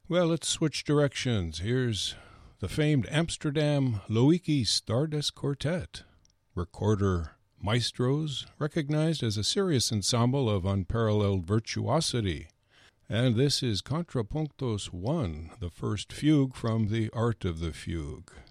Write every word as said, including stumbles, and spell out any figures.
Well, let's switch directions. Here's the famed Amsterdam Loiki Stardust Quartet, recorder maestros recognized as a serious ensemble of unparalleled virtuosity. And this is Contrapunctos one, the first fugue from The Art of the Fugue.